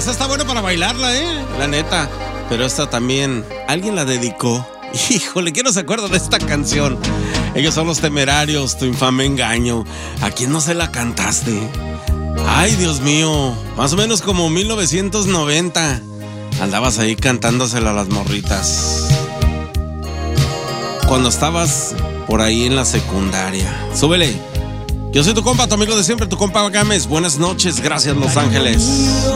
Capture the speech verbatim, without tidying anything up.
esa está buena para bailarla, ¿eh? La neta. Pero esta también, alguien la dedicó. Híjole, ¿quién no se acuerda de esta canción? Ellos son Los Temerarios, Tu infame engaño. ¿A quién no se la cantaste? Ay, Dios mío, más o menos como mil novecientos noventa. Andabas ahí cantándosela a las morritas. Cuando estabas por ahí en la secundaria. Súbele. Yo soy tu compa, tu amigo de siempre, tu compa Gámez. Buenas noches, gracias Los Ángeles.